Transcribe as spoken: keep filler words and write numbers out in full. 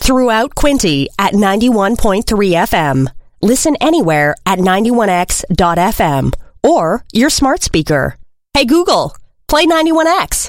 throughout Quinte at ninety-one point three F M. Listen anywhere at ninety-one X dot F M or your smart speaker. Hey Google, play ninety-one X.